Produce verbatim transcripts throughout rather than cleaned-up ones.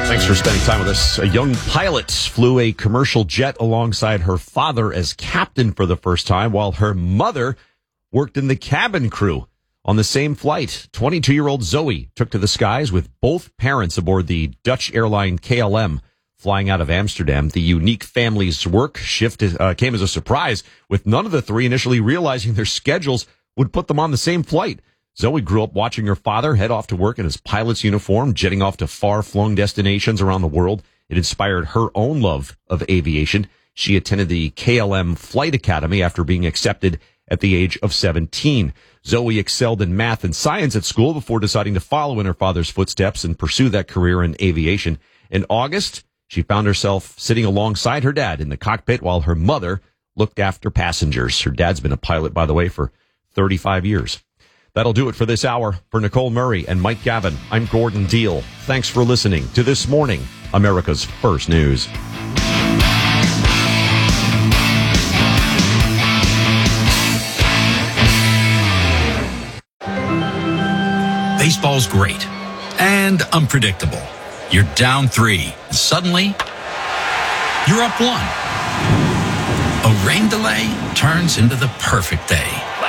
Thanks for spending time with us. A young pilot flew a commercial jet alongside her father as captain for the first time, while her mother worked in the cabin crew on the same flight. twenty-two-year-old Zoe took to the skies with both parents aboard the Dutch airline K L M flying out of Amsterdam. The unique family's work shift uh, came as a surprise, with none of the three initially realizing their schedules would put them on the same flight. Zoe grew up watching her father head off to work in his pilot's uniform, jetting off to far-flung destinations around the world. It inspired her own love of aviation. She attended the K L M Flight Academy after being accepted at the age of seventeen. Zoe excelled in math and science at school before deciding to follow in her father's footsteps and pursue that career in aviation. In August, she found herself sitting alongside her dad in the cockpit while her mother looked after passengers. Her dad's been a pilot, by the way, for thirty-five years. That'll do it for this hour. For Nicole Murray and Mike Gavin, I'm Gordon Deal. Thanks for listening to This Morning, America's First News. Baseball's great and unpredictable. You're down three. Suddenly, you're up one. A rain delay turns into the perfect day.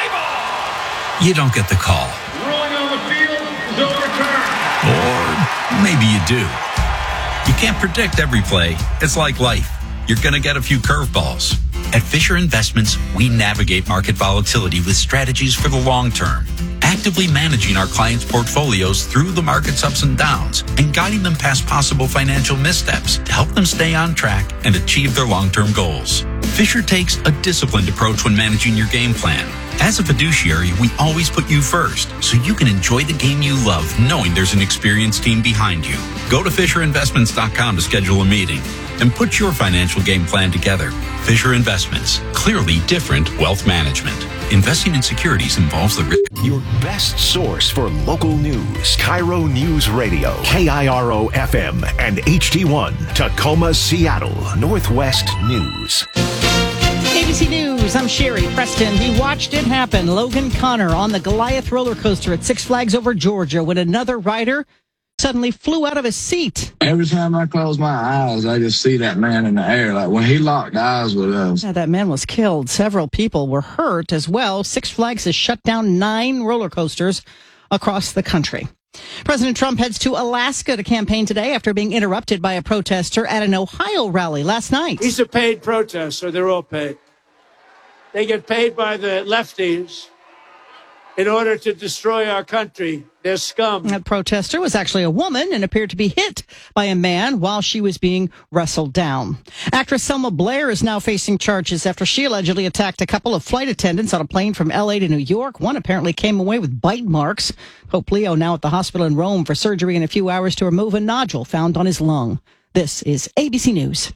You don't get the call. Rolling on the field is overturned. Or maybe you do. You can't predict every play. It's like life. You're going to get a few curveballs. At Fisher Investments, we navigate market volatility with strategies for the long term, actively managing our clients' portfolios through the market's ups and downs and guiding them past possible financial missteps to help them stay on track and achieve their long-term goals. Fisher takes a disciplined approach when managing your game plan. As a fiduciary, we always put you first, so you can enjoy the game you love knowing there's an experienced team behind you. Go to Fisher Investments dot com to schedule a meeting and put your financial game plan together. Fisher Investments, clearly different wealth management. Investing in securities involves the risk. Your best source for local news. Cairo News Radio, K I R O F M and H T one, Tacoma, Seattle, Northwest News. A B C News, I'm Sherry Preston. He watched it happen. Logan Connor on the Goliath roller coaster at Six Flags Over Georgia when another rider suddenly flew out of his seat. Every time I close my eyes, I just see that man in the air. Like when he locked eyes with us. Yeah, that man was killed. Several people were hurt as well. Six Flags has shut down nine roller coasters across the country. President Trump heads to Alaska to campaign today after being interrupted by a protester at an Ohio rally last night. He's a paid protester. They're all paid. They get paid by the lefties in order to destroy our country. They're scum. That protester was actually a woman and appeared to be hit by a man while she was being wrestled down. Actress Selma Blair is now facing charges after she allegedly attacked a couple of flight attendants on a plane from L A to New York. One apparently came away with bite marks. Pope Leo now at the hospital in Rome for surgery in a few hours to remove a nodule found on his lung. This is A B C News.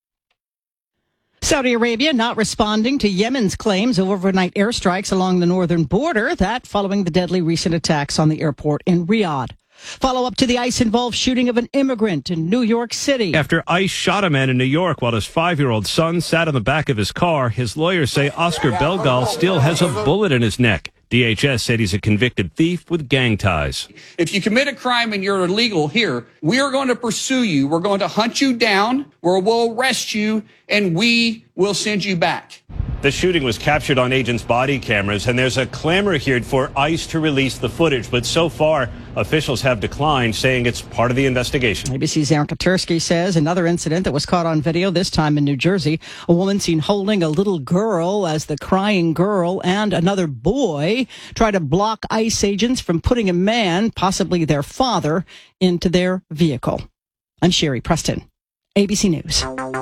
Saudi Arabia not responding to Yemen's claims of overnight airstrikes along the northern border, that following the deadly recent attacks on the airport in Riyadh. Follow up to the ICE-involved shooting of an immigrant in New York City. After ICE shot a man in New York while his five-year-old son sat on the back of his car, his lawyers say Oscar Belgal still has a bullet in his neck. D H S said he's a convicted thief with gang ties. If you commit a crime and you're illegal here, we are going to pursue you. We're going to hunt you down, where we'll arrest you, and we will send you back. The shooting was captured on agents' body cameras, and there's a clamor here for ICE to release the footage. But so far, officials have declined, saying it's part of the investigation. A B C's Aaron Katursky says another incident that was caught on video, this time in New Jersey. A woman seen holding a little girl as the crying girl and another boy try to block ICE agents from putting a man, possibly their father, into their vehicle. I'm Sherry Preston, A B C News.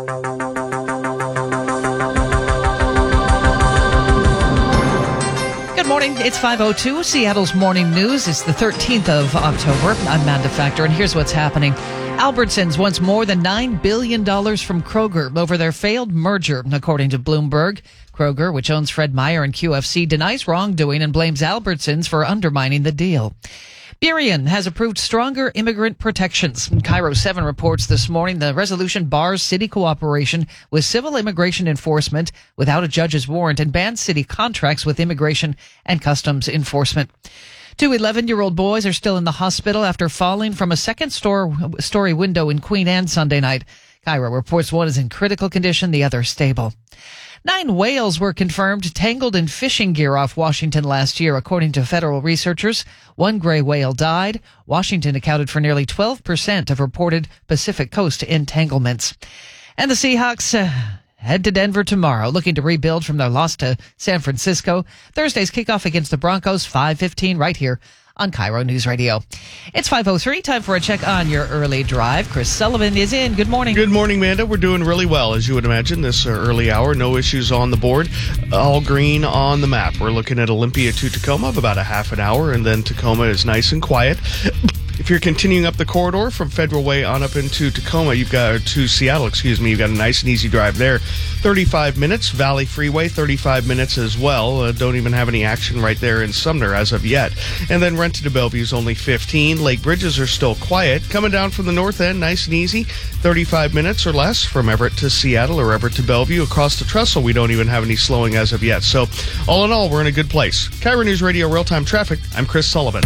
Good morning. It's five oh two, Seattle's Morning News. It's the thirteenth of October. I'm Amanda Factor, and here's what's happening. Albertsons wants more than nine billion dollars from Kroger over their failed merger, according to Bloomberg. Kroger, which owns Fred Meyer and Q F C, denies wrongdoing and blames Albertsons for undermining the deal. Burien has approved stronger immigrant protections. Cairo seven reports this morning the resolution bars city cooperation with civil immigration enforcement without a judge's warrant and bans city contracts with immigration and customs enforcement. Two eleven-year-old boys are still in the hospital after falling from a second-story window in Queen Anne Sunday night. Cairo reports one is in critical condition, the other stable. Nine whales were confirmed tangled in fishing gear off Washington last year, according to federal researchers. One gray whale died. Washington accounted for nearly twelve percent of reported Pacific Coast entanglements. And the Seahawks uh, head to Denver tomorrow, looking to rebuild from their loss to San Francisco. Thursday's kickoff against the Broncos, five fifteen, right here on Cairo News Radio. It's five oh three, time for a check on your early drive. Chris Sullivan is in. Good morning. Good morning, Amanda. We're doing really well, as you would imagine, this uh, early hour. No issues on the board. All green on the map. We're looking at Olympia to Tacoma, about a half an hour, and then Tacoma is nice and quiet. If you're continuing up the corridor from Federal Way on up into Tacoma, you've got to Seattle, excuse me, you've got a nice and easy drive there. thirty-five minutes. Valley Freeway, thirty-five minutes as well. Uh, don't even have any action right there in Sumner as of yet. And then Renton to Bellevue is only fifteen. Lake bridges are still quiet. Coming down from the north end, nice and easy. thirty-five minutes or less from Everett to Seattle or Everett to Bellevue. Across the trestle, we don't even have any slowing as of yet. So all in all, we're in a good place. Cairo News Radio Real-Time Traffic. I'm Chris Sullivan.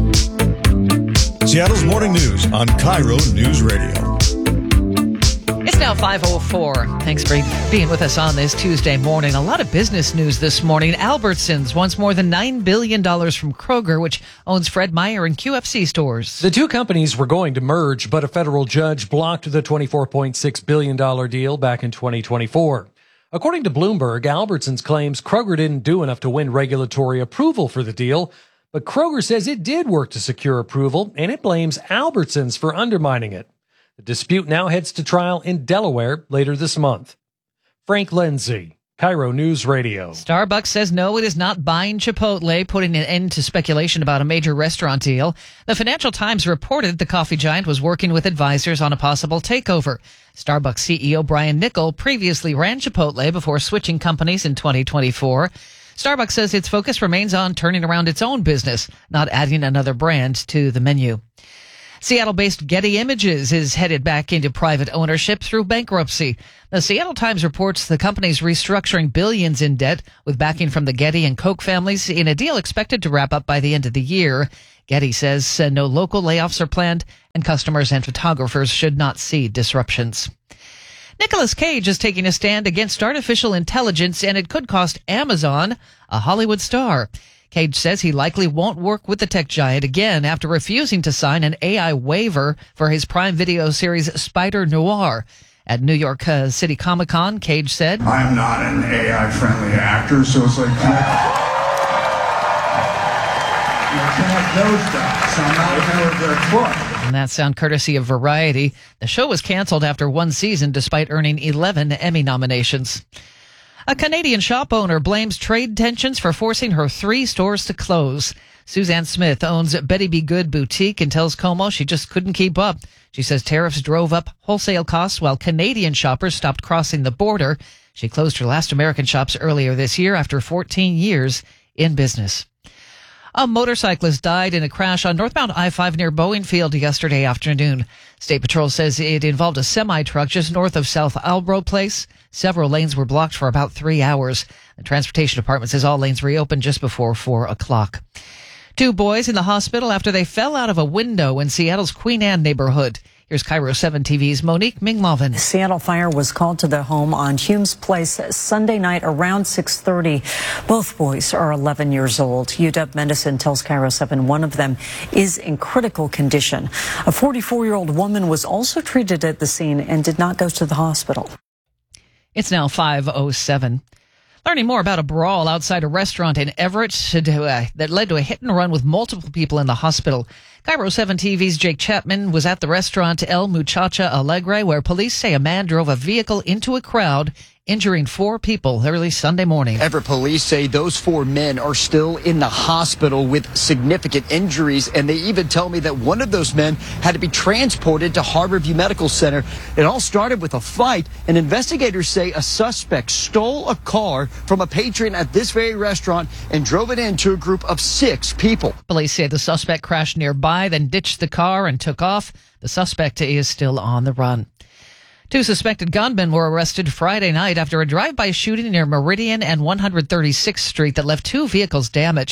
Seattle's morning news on Cairo News Radio. It's now five oh four. Thanks for being with us on this Tuesday morning. A lot of business news this morning. Albertsons wants more than nine billion dollars from Kroger, which owns Fred Meyer and Q F C stores. The two companies were going to merge, but a federal judge blocked the twenty-four point six billion dollars deal back in twenty twenty-four. According to Bloomberg, Albertsons claims Kroger didn't do enough to win regulatory approval for the deal, but Kroger says it did work to secure approval, and it blames Albertsons for undermining it. The dispute now heads to trial in Delaware later this month. Frank Lindsay, Cairo News Radio. Starbucks says no, it is not buying Chipotle, putting an end to speculation about a major restaurant deal. The Financial Times reported the coffee giant was working with advisors on a possible takeover. Starbucks C E O Brian Niccol previously ran Chipotle before switching companies in twenty twenty-four. Starbucks says its focus remains on turning around its own business, not adding another brand to the menu. Seattle-based Getty Images is headed back into private ownership through bankruptcy. The Seattle Times reports the company's restructuring billions in debt with backing from the Getty and Koch families in a deal expected to wrap up by the end of the year. Getty says uh, no local layoffs are planned and customers and photographers should not see disruptions. Nicolas Cage is taking a stand against artificial intelligence, and it could cost Amazon a Hollywood star. Cage says he likely won't work with the tech giant again after refusing to sign an A I waiver for his Prime Video series Spider Noir. At New York uh, City Comic Con, Cage said, I'm not an A I-friendly actor, so it's like, connect, you know, connect those dots. I'm not a character book. And that sound courtesy of Variety. The show was canceled after one season despite earning eleven Emmy nominations. A Canadian shop owner blames trade tensions for forcing her three stores to close. Suzanne Smith owns Betty Be Good Boutique and tells Como she just couldn't keep up. She says tariffs drove up wholesale costs while Canadian shoppers stopped crossing the border. She closed her last American shops earlier this year after fourteen years in business. A motorcyclist died in a crash on northbound I five near Boeing Field yesterday afternoon. State Patrol says it involved a semi-truck just north of South Albro Place. Several lanes were blocked for about three hours. The Transportation Department says all lanes reopened just before four o'clock. Two boys in the hospital after they fell out of a window in Seattle's Queen Anne neighborhood. Here's Cairo seven T V's Monique Minglovin. The Seattle Fire was called to the home on Humes Place Sunday night around six thirty. Both boys are eleven years old. U W Medicine tells Cairo seven one of them is in critical condition. A forty-four-year-old woman was also treated at the scene and did not go to the hospital. It's now five oh seven. Learning more about a brawl outside a restaurant in Everett that led to a hit and run with multiple people in the hospital. Cairo seven T V's Jake Chapman was at the restaurant El Muchacha Alegre, where police say a man drove a vehicle into a crowd, injuring four people early Sunday morning. Everett police say those four men are still in the hospital with significant injuries, and they even tell me that one of those men had to be transported to Harborview Medical Center. It all started with a fight, and investigators say a suspect stole a car from a patron at this very restaurant and drove it into a group of six people. Police say the suspect crashed nearby, then ditched the car and took off. The suspect is still on the run. Two suspected gunmen were arrested Friday night after a drive-by shooting near Meridian and one hundred thirty-sixth Street that left two vehicles damaged.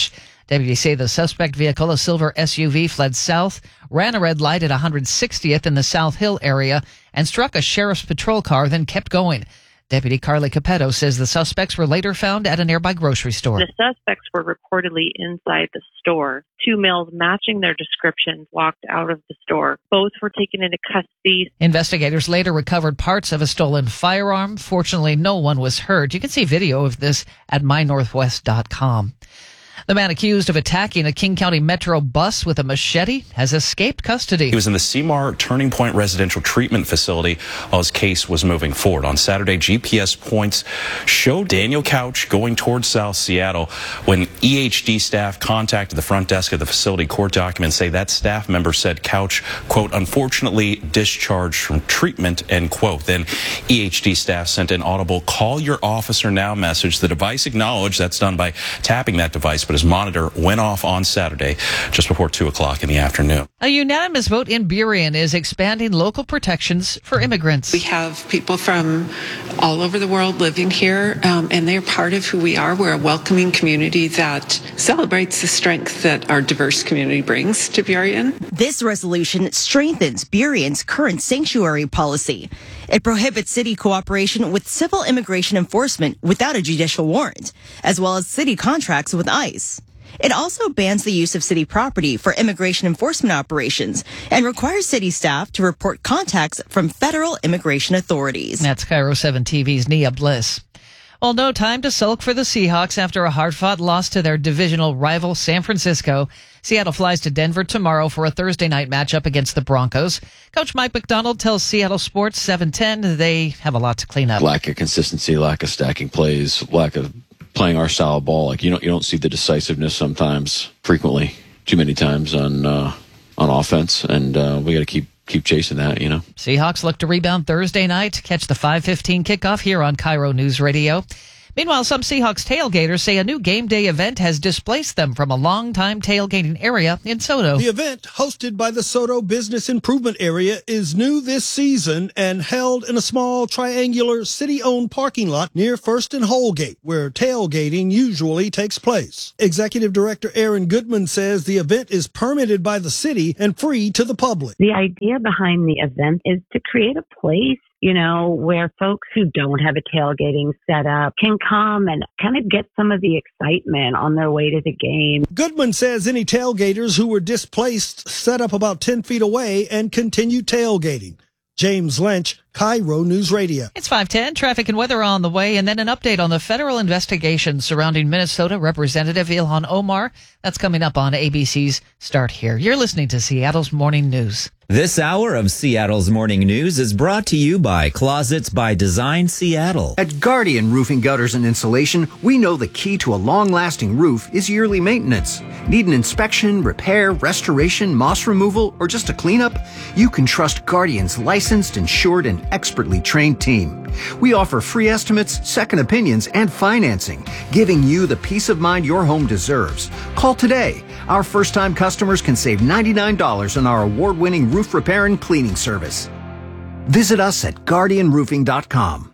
Deputies say the suspect vehicle, a silver S U V, fled south, ran a red light at one hundred sixtieth in the South Hill area, and struck a sheriff's patrol car, then kept going. Deputy Carly Capetto says the suspects were later found at a nearby grocery store. The suspects were reportedly inside the store. Two males matching their descriptions walked out of the store. Both were taken into custody. Investigators later recovered parts of a stolen firearm. Fortunately, no one was hurt. You can see video of this at my northwest dot com. The man accused of attacking a King County Metro bus with a machete has escaped custody. He was in the Seymour Turning Point Residential Treatment Facility while his case was moving forward. On Saturday, G P S points showed Daniel Couch going towards South Seattle. When E H D staff contacted the front desk of the facility, court documents say that staff member said Couch, quote, unfortunately discharged from treatment, end quote. Then E H D staff sent an audible call your officer now message. The device acknowledged. That's done by tapping that device, but his monitor went off on Saturday just before two o'clock in the afternoon. A unanimous vote in Burien is expanding local protections for immigrants. We have people from all over the world living here, um, and they're part of who we are. We're a welcoming community that celebrates the strength that our diverse community brings to Burien. This resolution strengthens Burien's current sanctuary policy. It prohibits city cooperation with civil immigration enforcement without a judicial warrant, as well as city contracts with ICE. It also bans the use of city property for immigration enforcement operations and requires city staff to report contacts from federal immigration authorities. That's Cairo seven T V's Nia Bliss. Well, no time to sulk for the Seahawks after a hard-fought loss to their divisional rival San Francisco. Seattle flies to Denver tomorrow for a Thursday night matchup against the Broncos. Coach Mike McDonald tells Seattle Sports seven ten they have a lot to clean up. Lack of consistency, lack of stacking plays, lack of playing our style of ball. Like you don't you don't see the decisiveness sometimes, frequently, too many times on uh, on offense, and uh, we got to keep keep chasing that. You know. Seahawks look to rebound Thursday night, catch the five fifteen kickoff here on Cairo News Radio. Meanwhile, some Seahawks tailgaters say a new game day event has displaced them from a long-time tailgating area in SoDo. The event, hosted by the SoDo Business Improvement Area, is new this season and held in a small triangular city-owned parking lot near First and Holgate, where tailgating usually takes place. Executive Director Aaron Goodman says the event is permitted by the city and free to the public. The idea behind the event is to create a place, you know, where folks who don't have a tailgating setup can come and kind of get some of the excitement on their way to the game. Goodman says any tailgaters who were displaced set up about ten feet away and continued tailgating. James Lynch, Cairo News Radio. It's five ten, traffic and weather on the way, and then an update on the federal investigation surrounding Minnesota Representative Ilhan Omar. That's coming up on A B C's Start Here. You're listening to Seattle's Morning News. This hour of Seattle's Morning News is brought to you by Closets by Design Seattle. At Guardian Roofing, Gutters, and Insulation, we know the key to a long-lasting roof is yearly maintenance. Need an inspection, repair, restoration, moss removal, or just a cleanup? You can trust Guardian's licensed, insured, and expertly trained team. We offer free estimates, second opinions, and financing, giving you the peace of mind your home deserves. Call today. Our first-time customers can save ninety-nine dollars on our award-winning roof repair and cleaning service. Visit us at guardian roofing dot com.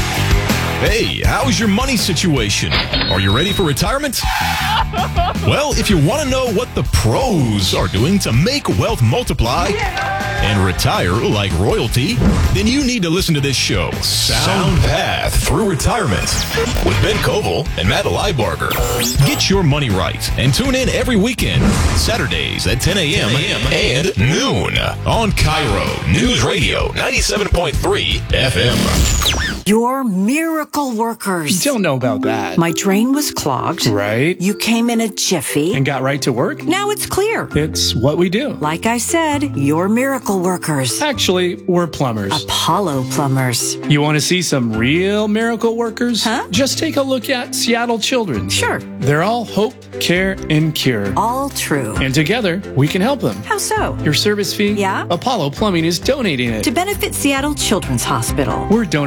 Hey, how's your money situation? Are you ready for retirement? Well, if you want to know what the pros are doing to make wealth multiply and retire like royalty, then you need to listen to this show, Sound Path Through Retirement, with Ben Koval and Matt Leibarger. Get your money right and tune in every weekend, Saturdays at ten a.m. and noon on Cairo News Radio ninety-seven point three F M. You're miracle workers. You don't know about that. My drain was clogged. Right. You came in a jiffy. And got right to work. Now it's clear. It's what we do. Like I said, you're miracle workers. Actually, we're plumbers. Apollo plumbers. You want to see some real miracle workers? Huh? Just take a look at Seattle Children's. Sure. They're all hope, care, and cure. All true. And together, we can help them. How so? Your service fee? Yeah. Apollo Plumbing is donating it. To benefit Seattle Children's Hospital. We're donating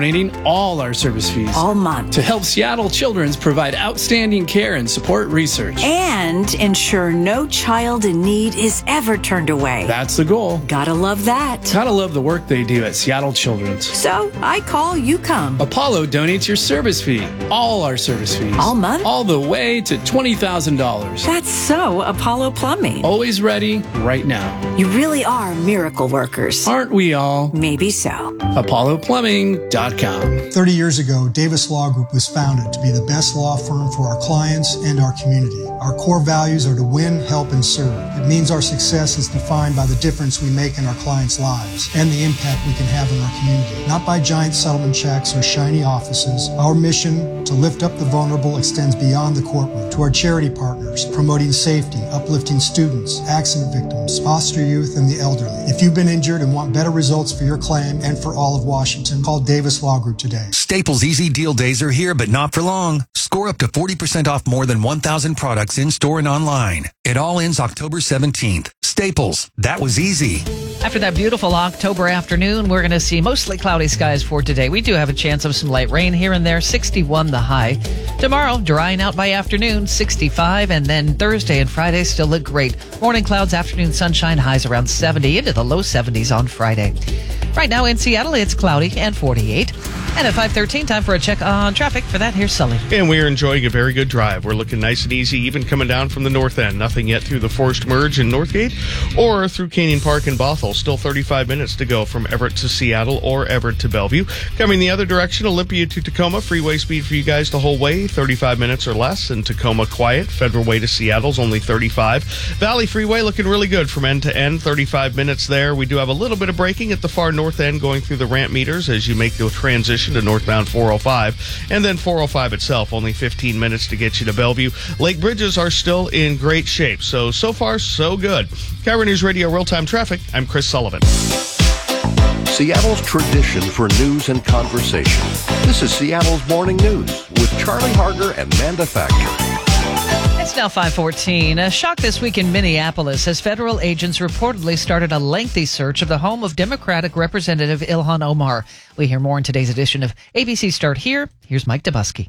all our service fees. All month. To help Seattle Children's provide outstanding care and support research. And ensure no child in need is ever turned away. That's the goal. Gotta love that. Gotta love the work they do at Seattle Children's. So I call, you come. Apollo donates your service fee. All our service fees. All month? All the way to twenty thousand dollars. That's so Apollo Plumbing. Always ready, right now. You really are miracle workers. Aren't we all? Maybe so. Apollo Plumbing dot com. thirty years ago, Davis Law Group was founded to be the best law firm for our clients and our community. Our core values are to win, help, and serve. It means our success is defined by the difference we make in our clients' lives and the impact we can have in our community. Not by giant settlement checks or shiny offices. Our mission to lift up the vulnerable extends beyond the courtroom to our charity partners, promoting safety, uplifting students, accident victims, foster youth, and the elderly. If you've been injured and want better results for your claim and for all of Washington, call Davis Law Group today. Staples Easy Deal Days are here, but not for long. Score up to forty percent off more than one thousand products in-store and online. It all ends October seventeenth. Staples, that was easy. After that beautiful October afternoon, we're going to see mostly cloudy skies for today. We do have a chance of some light rain here and there, sixty-one the high. Tomorrow, drying out by afternoon, sixty-five, and then Thursday and Friday still look great. Morning clouds, afternoon sunshine, highs around seventy, into the low seventies on Friday. Right now in Seattle, it's cloudy and forty-eight. And at five thirteen, time for a check on traffic. For that, here's Sully. And we are enjoying a very good drive. We're looking nice and easy, even coming down from the north end. Nothing yet through the Forced Merge in Northgate or through Canyon Park in Bothell. Still thirty-five minutes to go from Everett to Seattle or Everett to Bellevue. Coming the other direction, Olympia to Tacoma. Freeway speed for you guys the whole way, thirty-five minutes or less. And Tacoma quiet. Federal Way to Seattle's only thirty-five. Valley Freeway looking really good from end to end, thirty-five minutes there. We do have a little bit of braking at the far north end going through the ramp meters as you make the transition to northbound four oh five. And then four oh five itself, only fifteen minutes to get you to Bellevue. Lake bridges are still in great shape. So, so far, so good. KIRO News Radio Real-Time Traffic, I'm Chris Sullivan. Seattle's tradition for news and conversation. This is Seattle's Morning News with Charlie Harger and Amanda Factor. It's now five fourteen. A shock this week in Minneapolis as federal agents reportedly started a lengthy search of the home of Democratic Representative Ilhan Omar. We hear more in today's edition of A B C Start Here. Here's Mike Dubusky.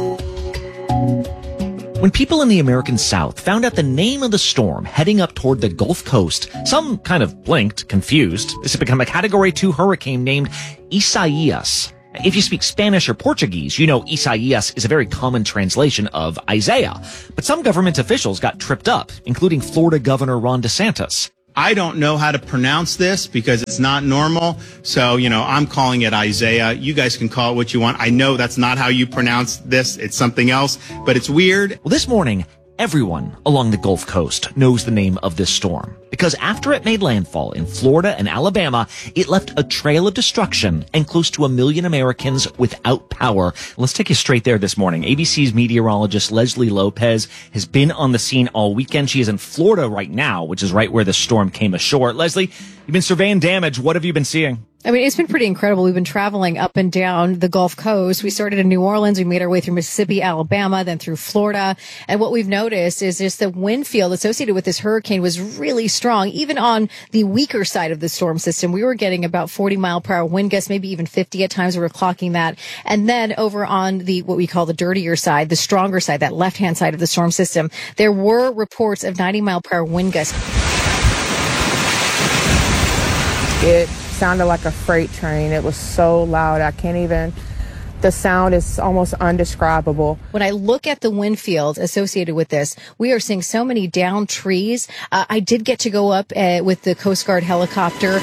When people in the American South found out the name of the storm heading up toward the Gulf Coast, some kind of blinked, confused. This had become a Category two hurricane named Isaias. If you speak Spanish or Portuguese, you know Isaias is a very common translation of Isaiah. But some government officials got tripped up, including Florida Governor Ron DeSantis. I don't know how to pronounce this because it's not normal. So, you know, I'm calling it Isaiah. You guys can call it what you want. I know that's not how you pronounce this. It's something else, but it's weird. Well, this morning, everyone along the Gulf Coast knows the name of this storm because after it made landfall in Florida and Alabama, it left a trail of destruction and close to a million Americans without power. Let's take you straight there this morning. A B C's meteorologist Leslie Lopez has been on the scene all weekend. She is in Florida right now, which is right where the storm came ashore. Leslie, you've been surveying damage. What have you been seeing? I mean, it's been pretty incredible. We've been traveling up and down the Gulf Coast. We started in New Orleans. We made our way through Mississippi, Alabama, then through Florida. And what we've noticed is just the wind field associated with this hurricane was really strong. Even on the weaker side of the storm system, we were getting about forty mile per hour wind gusts, maybe even fifty at times. We were clocking that. And then over on the, what we call the dirtier side, the stronger side, that left-hand side of the storm system, there were reports of ninety mile per hour wind gusts. It sounded like a freight train. It was so loud. I can't even, the sound is almost undescribable. When I look at the wind field associated with this, we are seeing so many downed trees. Uh, I did get to go up uh, with the Coast Guard helicopter.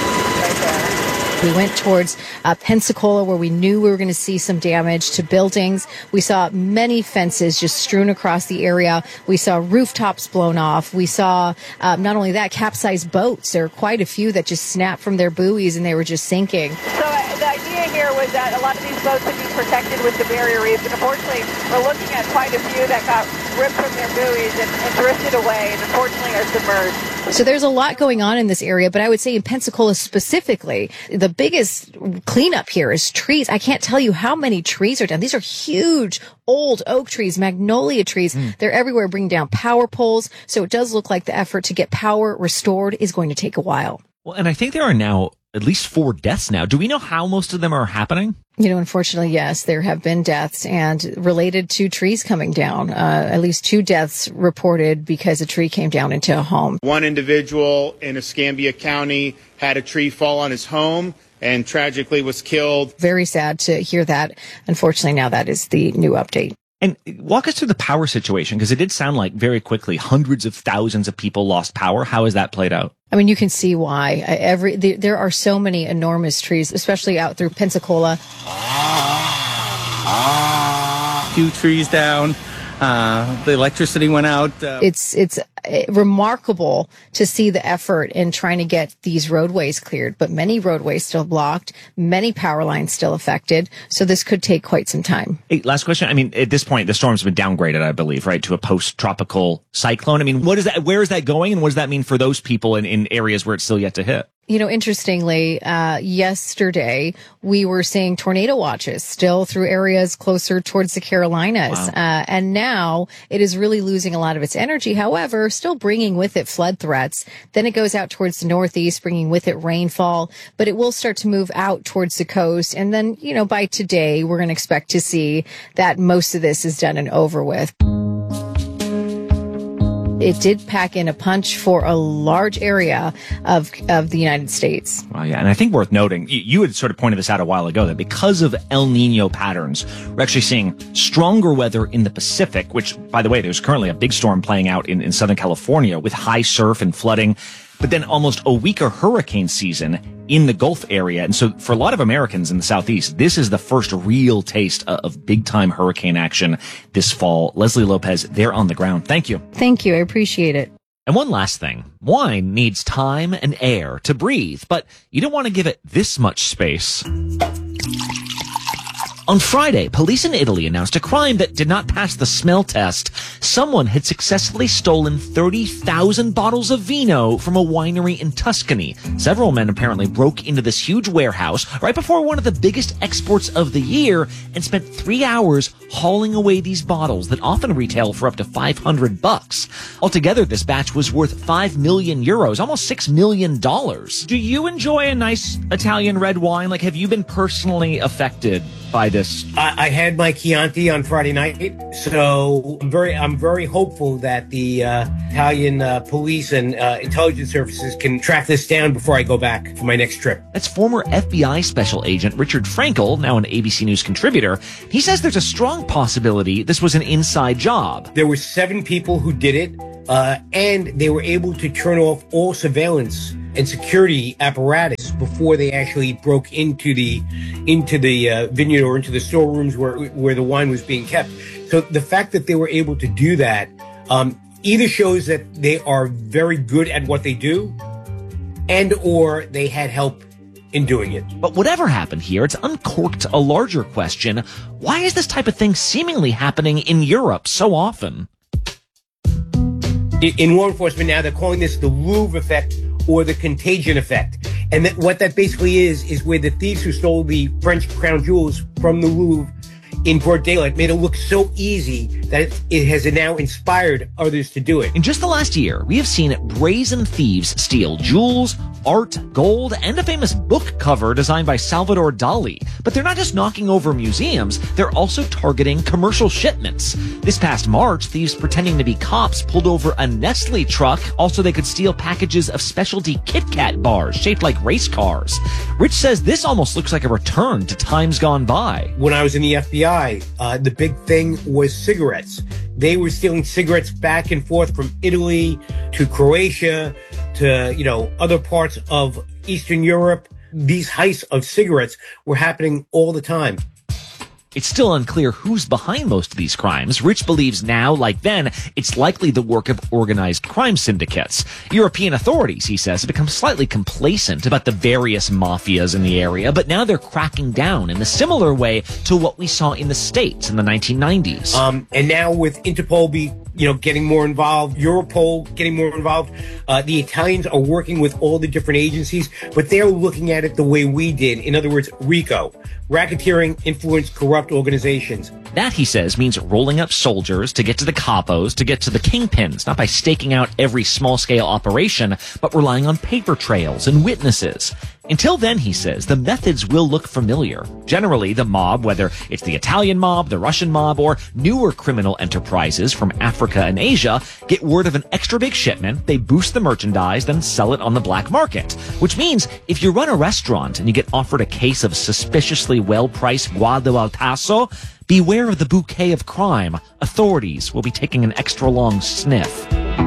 We went towards uh, Pensacola, where we knew we were going to see some damage to buildings. We saw many fences just strewn across the area. We saw rooftops blown off. We saw um, not only that, capsized boats. There were quite a few that just snapped from their buoys and they were just sinking. So uh, the idea here was that a lot of these boats would be protected with the barrier reefs, and unfortunately, we're looking at quite a few that got ripped from their buoys and, and drifted away, and unfortunately are submerged. So there's a lot going on in this area, but I would say in Pensacola specifically, the biggest cleanup here is trees. I can't tell you how many trees are down. These are huge old oak trees, magnolia trees. Mm. They're everywhere, bringing down power poles. So it does look like the effort to get power restored is going to take a while. Well, and I think there are now at least four deaths now. Do we know how most of them are happening? You know, unfortunately, yes, there have been deaths and related to trees coming down. Uh, at least two deaths reported because a tree came down into a home. One individual in Escambia County had a tree fall on his home and tragically was killed. Very sad to hear that. Unfortunately, now that is the new update. And walk us through the power situation, because it did sound like very quickly hundreds of thousands of people lost power. How has that played out? I mean, you can see why. Every the, there are so many enormous trees, especially out through Pensacola. Few trees down. Uh, the electricity went out. Uh, it's it's remarkable to see the effort in trying to get these roadways cleared, but many roadways still blocked, many power lines still affected. So this could take quite some time. Hey, last question. I mean, at this point, the storm's been downgraded, I believe, right, to a post-tropical cyclone. I mean, what is that? Where is that going, and what does that mean for those people in, in areas where it's still yet to hit? You know, interestingly, uh, yesterday we were seeing tornado watches still through areas closer towards the Carolinas. Wow. Uh, and now it is really losing a lot of its energy. However, still bringing with it flood threats. Then it goes out towards the northeast, bringing with it rainfall, but it will start to move out towards the coast. And then, you know, by today, we're going to expect to see that most of this is done and over with. It did pack in a punch for a large area of of the United States. Well, yeah, and I think worth noting, you, you had sort of pointed this out a while ago, that because of El Nino patterns, we're actually seeing stronger weather in the Pacific, which, by the way, there's currently a big storm playing out in, in Southern California with high surf and flooding, but then almost a weaker hurricane season in the Gulf area. And so for a lot of Americans in the Southeast, this is the first real taste of big-time hurricane action this fall. Leslie Lopez, there on the ground. Thank you. Thank you. I appreciate it. And one last thing. Wine needs time and air to breathe, but you don't want to give it this much space. On Friday, police in Italy announced a crime that did not pass the smell test. Someone had successfully stolen thirty thousand bottles of vino from a winery in Tuscany. Several men apparently broke into this huge warehouse right before one of the biggest exports of the year and spent three hours hauling away these bottles that often retail for up to five hundred bucks. Altogether, this batch was worth five million euros, almost six million dollars. Do you enjoy a nice Italian red wine? Like, have you been personally affected by this? I, I had my Chianti on Friday night, so I'm very, I'm very hopeful that the uh, Italian uh, police and uh, intelligence services can track this down before I go back for my next trip. That's former F B I Special Agent Richard Frankel, now an A B C News contributor. He says there's a strong possibility this was an inside job. There were seven people who did it, uh, and they were able to turn off all surveillance and security apparatus before they actually broke into the into the uh, vineyard or into the storerooms where where the wine was being kept. So the fact that they were able to do that um, either shows that they are very good at what they do, and or they had help in doing it. But whatever happened here, it's uncorked a larger question. Why is this type of thing seemingly happening in Europe so often? In law enforcement now, they're calling this the Louvre effect or the contagion effect. And that, what that basically is, is where the thieves who stole the French crown jewels from the Louvre in broad daylight made it look so easy that it, it has now inspired others to do it. In just the last year, we have seen brazen thieves steal jewels, art, gold, and a famous book cover designed by Salvador Dali. But they're not just knocking over museums, they're also targeting commercial shipments. This past March, thieves pretending to be cops pulled over a Nestle truck. Also, they could steal packages of specialty Kit Kat bars shaped like race cars. Rich says this almost looks like a return to times gone by. When I was in the F B I, uh, the big thing was cigarettes. They were stealing cigarettes back and forth from Italy to Croatia to, you know, other parts of Eastern Europe. These heists of cigarettes were happening all the time. It's still unclear who's behind most of these crimes. Rich believes now, like then, it's likely the work of organized crime syndicates. European authorities, he says, have become slightly complacent about the various mafias in the area, but now they're cracking down in a similar way to what we saw in the States in the nineteen nineties. Um, and now with Interpol be, you know, getting more involved, Europol getting more involved, uh, the Italians are working with all the different agencies, but they're looking at it the way we did. In other words, RICO, racketeering, influence, corrupt organizations. That, he says, means rolling up soldiers to get to the capos, to get to the kingpins, not by staking out every small-scale operation, but relying on paper trails and witnesses. Until then, he says, the methods will look familiar. Generally, the mob, whether it's the Italian mob, the Russian mob, or newer criminal enterprises from Africa and Asia, get word of an extra big shipment, they boost the merchandise, then sell it on the black market. Which means if you run a restaurant and you get offered a case of suspiciously well-priced Guado al Tasso, beware of the bouquet of crime. Authorities will be taking an extra long sniff.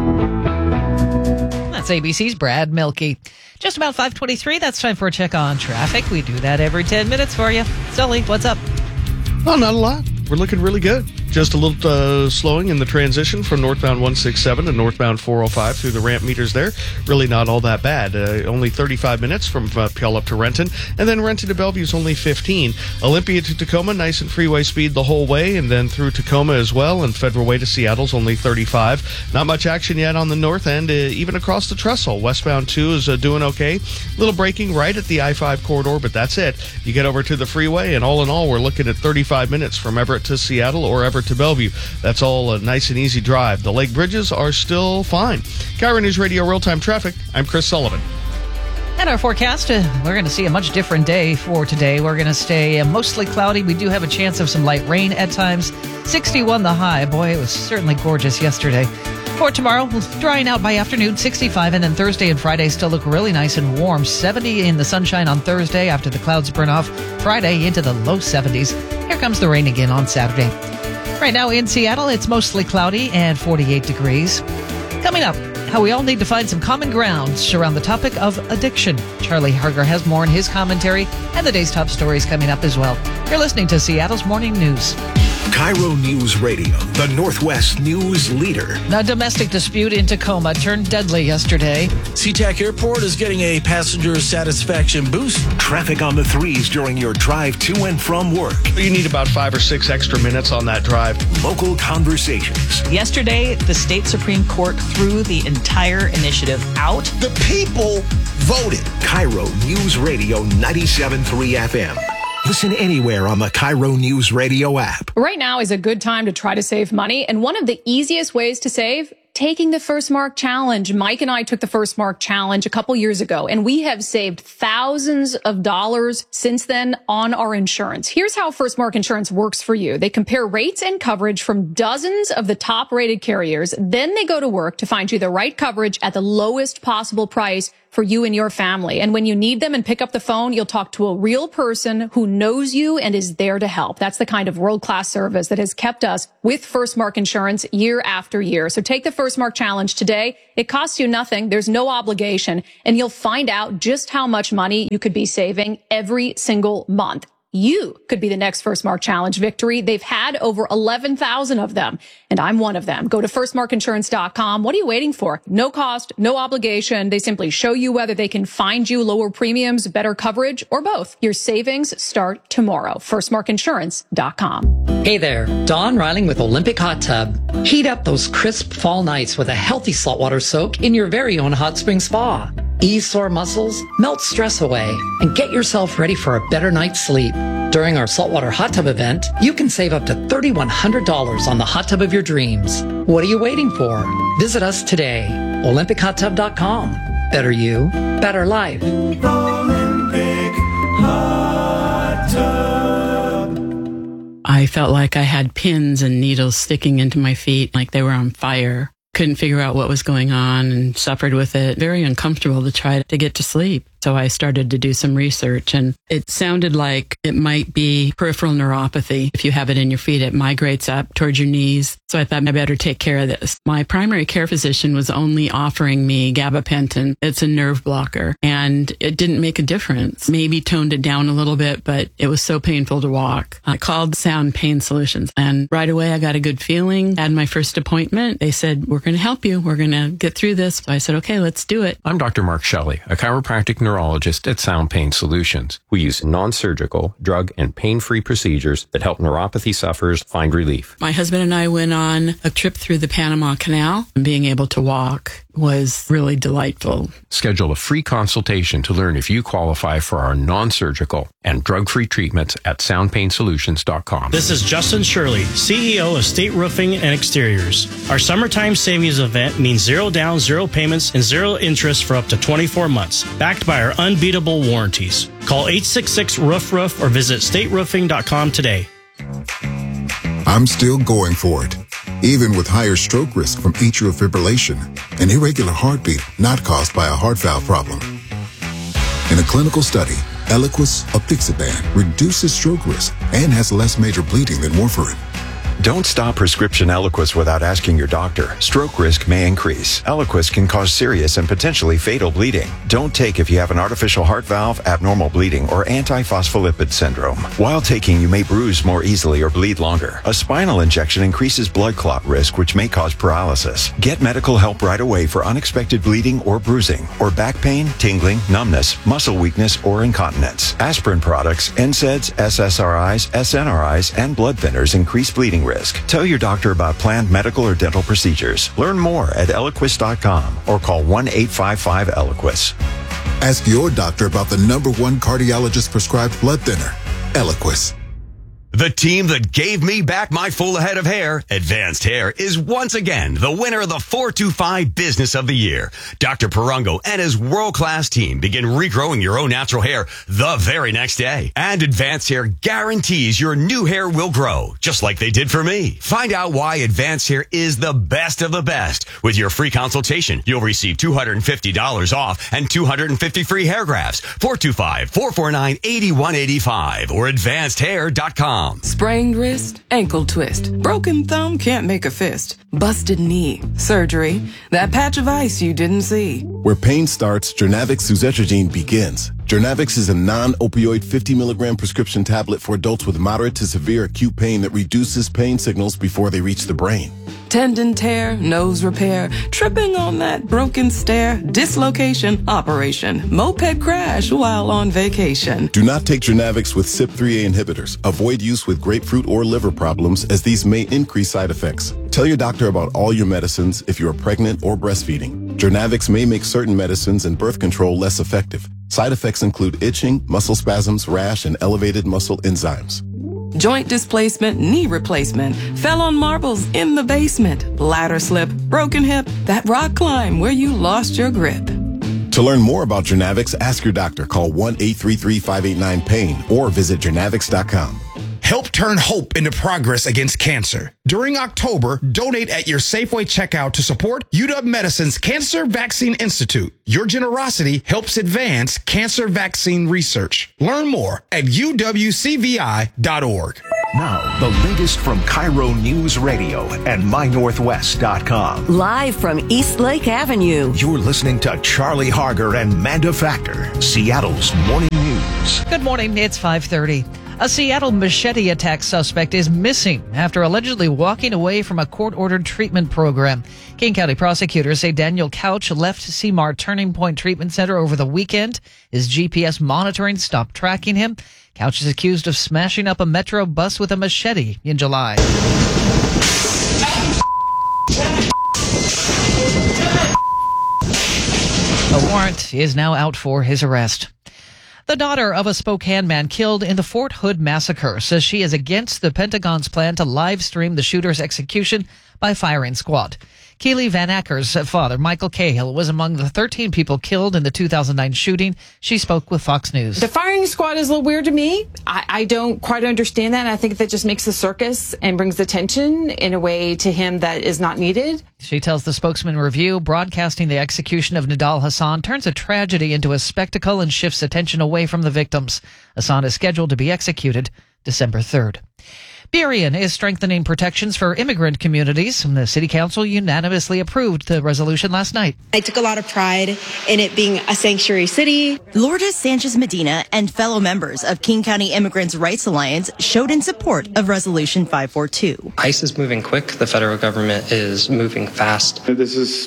That's A B C's Brad Milkey. Just about five twenty-three. That's time for a check on traffic. We do that every ten minutes for you. Sully, what's up? Oh, not a lot. We're looking really good. Just a little uh, slowing in the transition from northbound one sixty-seven to northbound four oh five through the ramp meters there. Really not all that bad. Uh, only thirty-five minutes from uh, Puyallup to Renton. And then Renton to Bellevue is only fifteen. Olympia to Tacoma, nice and freeway speed the whole way. And then through Tacoma as well. And Federal Way to Seattle's only thirty-five. Not much action yet on the north end, uh, even across the trestle. Westbound two is uh, doing okay. Little braking right at the I five corridor, but that's it. You get over to the freeway, and all in all, we're looking at thirty-five minutes from Everett to Seattle or Everett to Bellevue. That's all a nice and easy drive. The lake bridges are still fine. Cairo News Radio Real-Time Traffic. I'm Chris Sullivan. And our forecast, uh, we're going to see a much different day for today. We're going to stay uh, mostly cloudy. We do have a chance of some light rain at times. sixty-one the high. Boy, it was certainly gorgeous yesterday. For tomorrow, drying out by afternoon, sixty-five, and then Thursday and Friday still look really nice and warm. seventy in the sunshine on Thursday after the clouds burn off. Friday into the low seventies. Here comes the rain again on Saturday. Right now in Seattle, it's mostly cloudy and forty-eight degrees. Coming up, how we all need to find some common grounds around the topic of addiction. Charlie Harger has more in his commentary, and the day's top stories coming up as well. You're listening to Seattle's Morning News. Cairo News Radio, the Northwest news leader. A domestic dispute in Tacoma turned deadly yesterday. SeaTac Airport is getting a passenger satisfaction boost. Traffic on the threes during your drive to and from work. You need about five or six extra minutes on that drive. Local conversations. Yesterday, the state Supreme Court threw the entire initiative out. The people voted. Cairo News Radio ninety-seven point three F M. Listen anywhere on the Cairo News Radio app. Right now is a good time to try to save money, and one of the easiest ways to save, taking the First Mark Challenge. Mike and I took the First Mark Challenge a couple years ago, and we have saved thousands of dollars since then on our insurance. Here's how First Mark Insurance works for you. They compare rates and coverage from dozens of the top-rated carriers. Then they go to work to find you the right coverage at the lowest possible price for you and your family. And when you need them and pick up the phone, you'll talk to a real person who knows you and is there to help. That's the kind of world-class service that has kept us with First Mark Insurance year after year. So take the First Mark Challenge today. It costs you nothing. There's no obligation. And you'll find out just how much money you could be saving every single month. You could be the next First Mark Challenge victory. They've had over eleven thousand of them, and I'm one of them. Go to first mark insurance dot com. What are you waiting for? No cost, no obligation. They simply show you whether they can find you lower premiums, better coverage, or both. Your savings start tomorrow. first mark insurance dot com. Hey there, Don Riling with Olympic Hot Tub. Heat up those crisp fall nights with a healthy saltwater soak in your very own hot spring spa. Ease sore muscles, melt stress away, and get yourself ready for a better night's sleep. During our saltwater hot tub event, you can save up to three thousand one hundred dollars on the hot tub of your dreams. What are you waiting for? Visit us today. Olympic hot tub dot com. Better you, better life. Olympic Hot Tub. I felt like I had pins and needles sticking into my feet, like they were on fire. Couldn't figure out what was going on and suffered with it. Very uncomfortable to try to get to sleep. So I started to do some research, and it sounded like it might be peripheral neuropathy. If you have it in your feet, it migrates up towards your knees. So I thought I better take care of this. My primary care physician was only offering me gabapentin. It's a nerve blocker, and it didn't make a difference. Maybe toned it down a little bit, but it was so painful to walk. I called Sound Pain Solutions, and right away I got a good feeling. Had my first appointment. They said, we're going to help you. We're going to get through this. So I said, okay, let's do it. I'm Doctor Mark Shelley, a chiropractic neurologist at Sound Pain Solutions. We use non-surgical, drug, and pain-free procedures that help neuropathy sufferers find relief. My husband and I went on a trip through the Panama Canal, and being able to walk was really delightful. Schedule a free consultation to learn if you qualify for our non-surgical and drug-free treatments at sound pain solutions dot com. This is Justin Shirley, C E O of State Roofing and Exteriors. Our summertime savings event means zero down, zero payments, and zero interest for up to twenty-four months, backed by our unbeatable warranties. Call eight six six, roof roof or visit state roofing dot com today. I'm still going for it, even with higher stroke risk from atrial fibrillation, an irregular heartbeat not caused by a heart valve problem. In a clinical study, Eliquis apixaban reduces stroke risk and has less major bleeding than warfarin. Don't stop prescription Eliquis without asking your doctor. Stroke risk may increase. Eliquis can cause serious and potentially fatal bleeding. Don't take if you have an artificial heart valve, abnormal bleeding, or antiphospholipid syndrome. While taking, you may bruise more easily or bleed longer. A spinal injection increases blood clot risk, which may cause paralysis. Get medical help right away for unexpected bleeding or bruising, or back pain, tingling, numbness, muscle weakness, or incontinence. Aspirin products, N SAIDs, S S R Is, S N R Is, and blood thinners increase bleeding risk. Tell your doctor about planned medical or dental procedures. Learn more at eliquis dot com or call one eight five five Eliquis. Ask your doctor about the number one cardiologist prescribed blood thinner, Eliquis. The team that gave me back my full head of hair, Advanced Hair, is once again the winner of the four two five Business of the Year. Doctor Perungo and his world-class team begin regrowing your own natural hair the very next day. And Advanced Hair guarantees your new hair will grow, just like they did for me. Find out why Advanced Hair is the best of the best. With your free consultation, you'll receive two hundred fifty dollars off and two hundred fifty free hair grafts. four two five, four four nine, eight one eight five or advanced hair dot com. Sprained wrist, ankle twist, broken thumb can't make a fist, busted knee, surgery, that patch of ice you didn't see. Where pain starts, Jernavix suzetrigine begins. Jernavix is a non-opioid fifty milligram prescription tablet for adults with moderate to severe acute pain that reduces pain signals before they reach the brain. Tendon tear, nose repair, tripping on that broken stair, dislocation, operation, moped crash while on vacation. Do not take Jernavix with C Y P three A inhibitors. Avoid use with grapefruit or liver problems, as these may increase side effects. Tell your doctor about all your medicines if you are pregnant or breastfeeding. Jernavix may make certain medicines and birth control less effective. Side effects include itching, muscle spasms, rash, and elevated muscle enzymes. Joint displacement, knee replacement, fell on marbles in the basement, ladder slip, broken hip, that rock climb where you lost your grip. To learn more about Jernavix, ask your doctor. Call one eight three three, five eight nine, pain or visit jernavix dot com. Help turn hope into progress against cancer. During October, donate at your Safeway checkout to support U W Medicine's Cancer Vaccine Institute. Your generosity helps advance cancer vaccine research. Learn more at U W C V I dot org. Now, the latest from Cairo News Radio and my northwest dot com. Live from East Lake Avenue. You're listening to Charlie Harger and Manda Factor, Seattle's Morning News. Good morning. It's five thirty. A Seattle machete attack suspect is missing after allegedly walking away from a court-ordered treatment program. King County prosecutors say Daniel Couch left C M A R Turning Point Treatment Center over the weekend. His G P S monitoring stopped tracking him. Couch is accused of smashing up a Metro bus with a machete in July. A warrant is now out for his arrest. The daughter of a Spokane man killed in the Fort Hood massacre says she is against the Pentagon's plan to live stream the shooter's execution by firing squad. Keely Van Acker's father, Michael Cahill, was among the thirteen people killed in the two thousand nine shooting. She spoke with Fox News. The firing squad is a little weird to me. I, I don't quite understand that. I think that just makes the circus and brings attention in a way to him that is not needed. She tells the Spokesman Review, broadcasting the execution of Nidal Hassan turns a tragedy into a spectacle and shifts attention away from the victims. Hassan is scheduled to be executed December third. Burien is strengthening protections for immigrant communities, and the City Council unanimously approved the resolution last night. I took a lot of pride in it being a sanctuary city. Lourdes Sanchez Medina and fellow members of King County Immigrants' Rights Alliance showed in support of Resolution five forty-two. ICE is moving quick. The federal government is moving fast. This is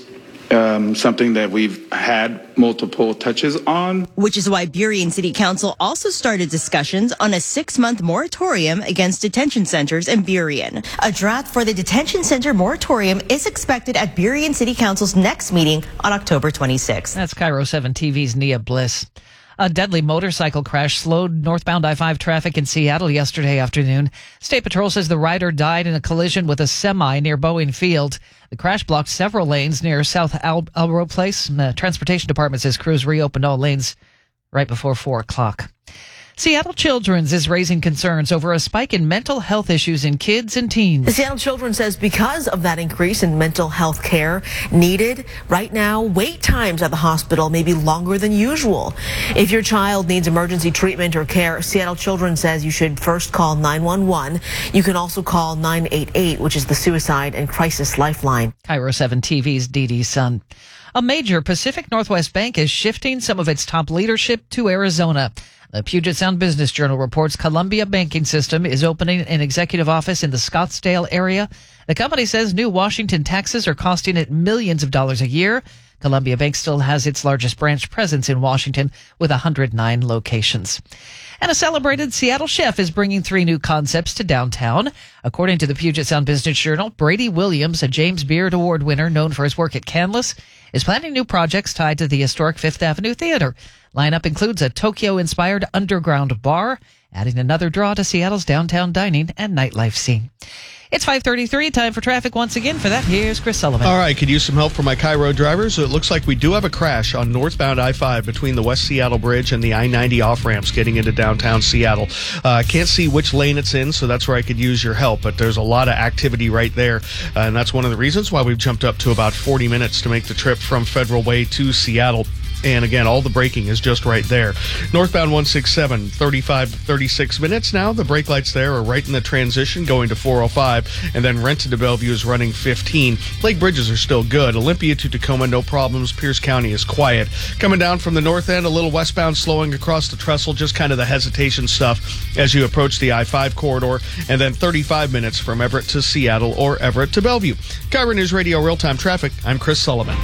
um, something that we've had multiple touches on. Which is why Burien City Council also started discussions on a six-month moratorium against detention centers in Burien. A draft for the detention center moratorium is expected at Burien City Council's next meeting on October twenty-sixth. That's Cairo seven T V's Nia Bliss. A deadly motorcycle crash slowed northbound I five traffic in Seattle yesterday afternoon. State Patrol says the rider died in a collision with a semi near Boeing Field. The crash blocked several lanes near South Al- Alro Place. The Transportation Department says crews reopened all lanes right before four o'clock. Seattle Children's is raising concerns over a spike in mental health issues in kids and teens. The Seattle Children's says because of that increase in mental health care needed, right now, wait times at the hospital may be longer than usual. If your child needs emergency treatment or care, Seattle Children's says you should first call nine one one. You can also call nine eight eight, which is the Suicide and Crisis Lifeline. Cairo seven T V's Dee Dee Sun. A major Pacific Northwest bank is shifting some of its top leadership to Arizona. The Puget Sound Business Journal reports Columbia Banking System is opening an executive office in the Scottsdale area. The company says new Washington taxes are costing it millions of dollars a year. Columbia Bank still has its largest branch presence in Washington with one hundred nine locations. And a celebrated Seattle chef is bringing three new concepts to downtown. According to the Puget Sound Business Journal, Brady Williams, a James Beard Award winner known for his work at Canlis, is planning new projects tied to the historic Fifth Avenue Theater. Lineup includes a Tokyo-inspired underground bar, adding another draw to Seattle's downtown dining and nightlife scene. It's five thirty-three, time for traffic once again. For that, here's Chris Sullivan. All right, could use some help from my Cairo drivers. It looks like we do have a crash on northbound I five between the West Seattle Bridge and the I ninety off-ramps getting into downtown Seattle. I uh, can't see which lane it's in, so that's where I could use your help, but there's a lot of activity right there, uh, and that's one of the reasons why we've jumped up to about forty minutes to make the trip from Federal Way to Seattle. And again, all the braking is just right there. Northbound one sixty-seven, thirty-five to thirty-six minutes now. The brake lights there are right in the transition going to four oh five. And then Renton to Bellevue is running fifteen. Lake bridges are still good. Olympia to Tacoma, no problems. Pierce County is quiet. Coming down from the north end, a little westbound slowing across the trestle, just kind of the hesitation stuff as you approach the I five corridor. And then thirty-five minutes from Everett to Seattle or Everett to Bellevue. Cairo News Radio Real-Time Traffic. I'm Chris Sullivan.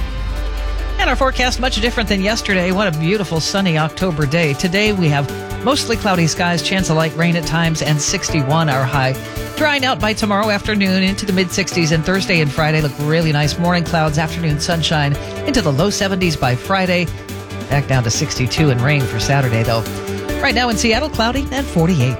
And our forecast much different than yesterday. What a beautiful sunny October day. Today we have mostly cloudy skies, chance of light rain at times, and sixty-one our high. Drying out by tomorrow afternoon into the mid sixties, and Thursday and Friday look really nice. Morning clouds, afternoon sunshine into the low seventies by Friday. Back down to sixty-two and rain for Saturday though. Right now in Seattle, cloudy and forty-eight.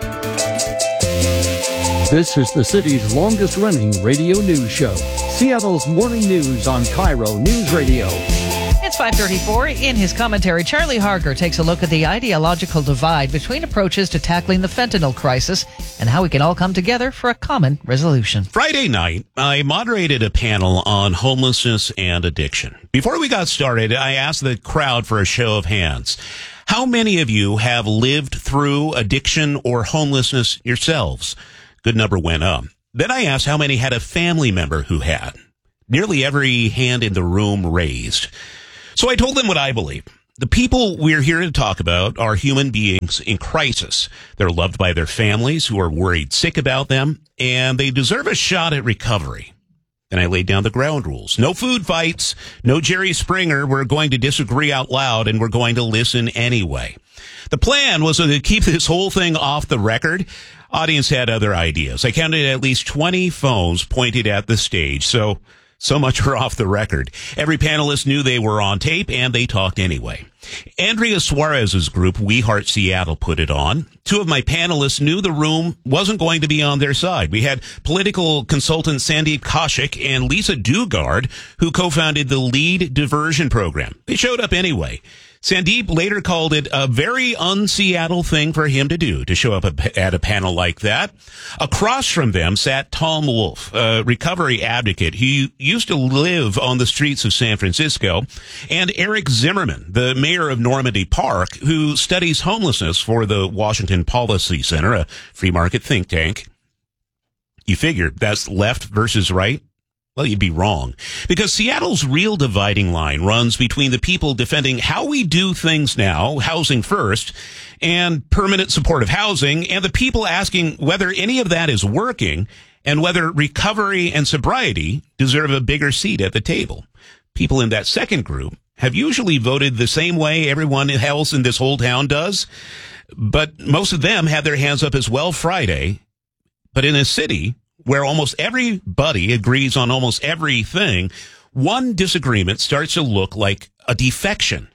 This is the city's longest running radio news show. Seattle's Morning News on Cairo News Radio. It's five thirty-four. In his commentary, Charlie Harger takes a look at the ideological divide between approaches to tackling the fentanyl crisis and how we can all come together for a common resolution. Friday night, I moderated a panel on homelessness and addiction. Before we got started, I asked the crowd for a show of hands. How many of you have lived through addiction or homelessness yourselves? Good number went up. Then I asked how many had a family member who had. Nearly every hand in the room raised. So I told them what I believe. The people we're here to talk about are human beings in crisis. They're loved by their families who are worried sick about them, and they deserve a shot at recovery. Then I laid down the ground rules. No food fights, no Jerry Springer. We're going to disagree out loud, and we're going to listen anyway. The plan was to keep this whole thing off the record. Audience had other ideas. I counted at least twenty phones pointed at the stage, so... So much for off the record. Every panelist knew they were on tape, and they talked anyway. Andrea Suarez's group, We Heart Seattle, put it on. Two of my panelists knew the room wasn't going to be on their side. We had political consultant Sandeep Kaushik and Lisa Dugard, who co-founded the Lead Diversion Program. They showed up anyway. Sandeep later called it a very un-Seattle thing for him to do, to show up at a panel like that. Across from them sat Tom Wolf, a recovery advocate who used to live on the streets of San Francisco, and Eric Zimmerman, the mayor of Normandy Park, who studies homelessness for the Washington Policy Center, a free market think tank. You figure that's left versus right? Well, you'd be wrong, because Seattle's real dividing line runs between the people defending how we do things now, housing first, and permanent supportive housing, and the people asking whether any of that is working and whether recovery and sobriety deserve a bigger seat at the table. People in that second group have usually voted the same way everyone else in this whole town does, but most of them had their hands up as well Friday. But in a city where almost everybody agrees on almost everything, one disagreement starts to look like a defection.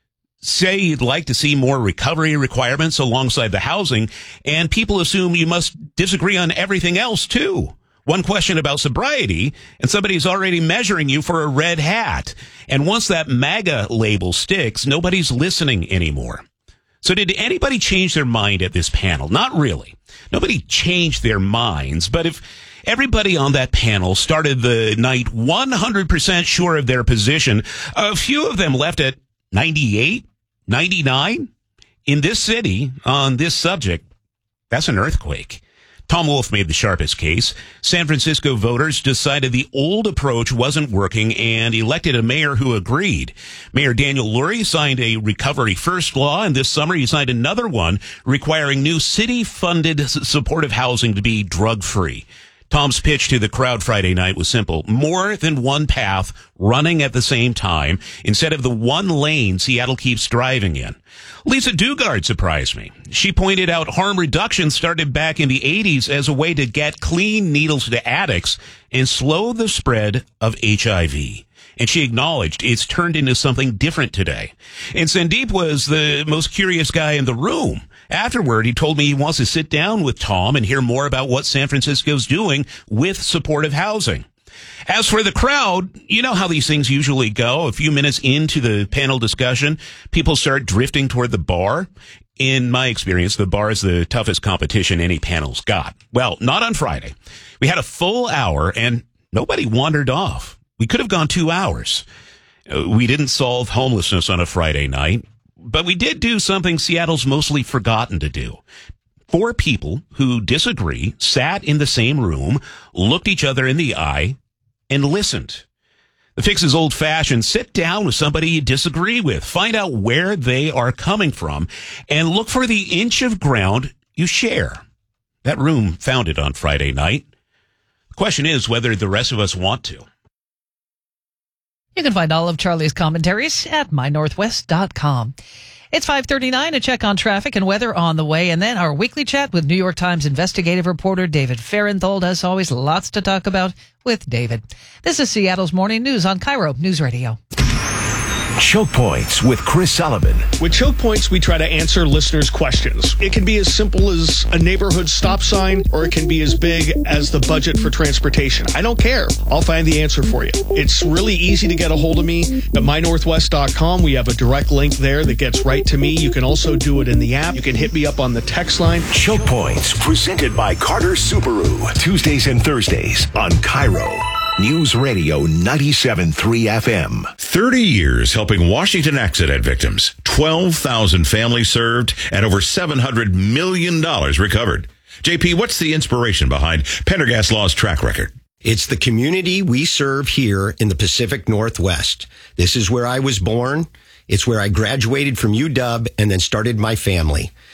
Say you'd like to see more recovery requirements alongside the housing, and people assume you must disagree on everything else too. One question about sobriety, and somebody's already measuring you for a red hat. And once that MAGA label sticks, nobody's listening anymore. So did anybody change their mind at this panel? Not really. Nobody changed their minds, but if everybody on that panel started the night one hundred percent sure of their position, a few of them left at ninety-eight, ninety-nine. In this city, on this subject, that's an earthquake. Tom Wolf made the sharpest case. San Francisco voters decided the old approach wasn't working and elected a mayor who agreed. Mayor Daniel Lurie signed a Recovery First law, and this summer he signed another one requiring new city-funded supportive housing to be drug-free. Tom's pitch to the crowd Friday night was simple. More than one path running at the same time instead of the one lane Seattle keeps driving in. Lisa Dugard surprised me. She pointed out harm reduction started back in the eighties as a way to get clean needles to addicts and slow the spread of H I V. And she acknowledged it's turned into something different today. And Sandeep was the most curious guy in the room. Afterward, he told me he wants to sit down with Tom and hear more about what San Francisco's doing with supportive housing. As for the crowd, you know how these things usually go. A few minutes into the panel discussion, people start drifting toward the bar. In my experience, the bar is the toughest competition any panel's got. Well, not on Friday. We had a full hour and nobody wandered off. We could have gone two hours. We didn't solve homelessness on a Friday night. But we did do something Seattle's mostly forgotten to do. Four people who disagree sat in the same room, looked each other in the eye, and listened. The fix is old-fashioned. Sit down with somebody you disagree with. Find out where they are coming from, and look for the inch of ground you share. That room found it on Friday night. The question is whether the rest of us want to. You can find all of Charlie's commentaries at my northwest dot com. It's five thirty-nine, a check on traffic and weather on the way, and then our weekly chat with New York Times investigative reporter David Fahrenthold. As always, lots to talk about with David. This is Seattle's Morning News on Cairo News Radio. Choke Points with Chris Sullivan. With Choke Points, we try to answer listeners' questions. It can be as simple as a neighborhood stop sign, or it can be as big as the budget for transportation. I don't care. I'll find the answer for you. It's really easy to get a hold of me at my northwest dot com. We have a direct link there that gets right to me. You can also do it in the app. You can hit me up on the text line. Choke Points, presented by Carter Subaru. Tuesdays and Thursdays on Cairo News Radio ninety-seven point three F M. thirty years helping Washington accident victims. twelve thousand families served and over seven hundred million dollars recovered. J P, what's the inspiration behind Pendergast Law's track record? It's the community we serve here in the Pacific Northwest. This is where I was born. It's where I graduated from U W and then started my family.